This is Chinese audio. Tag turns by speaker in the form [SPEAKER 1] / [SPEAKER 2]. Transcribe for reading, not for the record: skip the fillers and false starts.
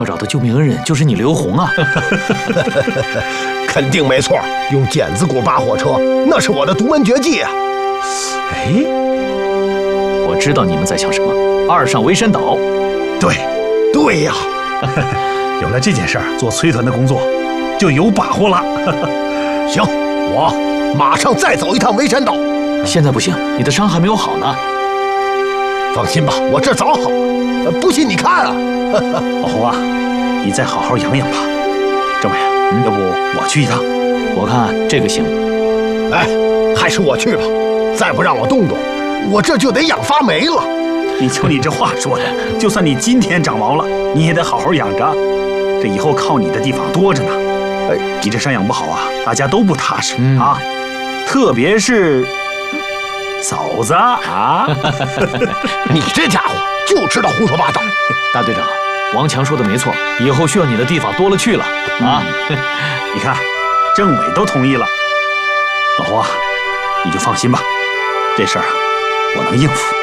[SPEAKER 1] 要找的救命恩人就是你刘洪啊！
[SPEAKER 2] 肯定没错，用剪子骨扒火车，那是我的独门绝技啊！
[SPEAKER 1] 哎，我知道你们在想什么，二上围山倒。
[SPEAKER 2] 对呀，
[SPEAKER 3] 有了这件事儿，做崔团的工作就有把握了。
[SPEAKER 2] 行，我马上再走一趟围山岛。
[SPEAKER 1] 现在不行，你的伤还没有好呢。
[SPEAKER 2] 放心吧，我这早好了。不信你看啊。
[SPEAKER 3] 老洪啊，你再好好养养吧。政委啊，要不我去一趟？
[SPEAKER 1] 我看这个行。
[SPEAKER 2] 哎，还是我去吧。再不让我动动，我这就得养发霉了。
[SPEAKER 3] 你瞧你这话说的，就算你今天长毛了，你也得好好养着。这以后靠你的地方多着呢。哎，你这伤养不好啊，大家都不踏实啊。特别是嫂子啊。
[SPEAKER 2] 你这家伙就知道胡说八道。
[SPEAKER 1] 大队长，王强说的没错，以后需要你的地方多了去了啊。
[SPEAKER 3] 你看，政委都同意了。老洪啊，你就放心吧，这事儿啊，我能应付。